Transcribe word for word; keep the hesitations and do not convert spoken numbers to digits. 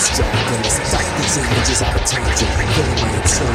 distract. And it's fact, these images are attaching.